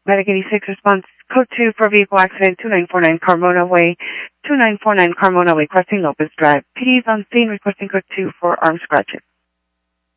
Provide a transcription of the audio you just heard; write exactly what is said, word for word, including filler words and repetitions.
Medic eighty-six response, code two for vehicle accident, two nine four nine Carmona Way, two nine four nine Carmona Way, crossing Lopez Drive. P D is on scene requesting code two for armed scratches.